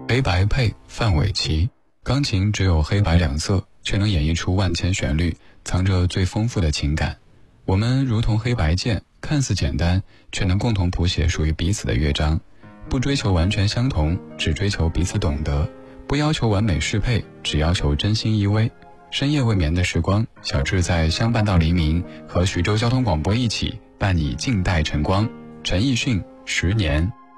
黑白配，范玮琪。钢琴只有黑白两色，却能演绎出万千旋律，藏着最丰富的情感。我们如同黑白键，看似简单，却能共同谱写属于彼此的乐章。不追求完全相同，只追求彼此懂得；不要求完美适配，只要求真心依偎。深夜未眠的时光，小智在相伴到黎明，和徐州交通广播一起伴你静待晨光。陈奕迅，10年。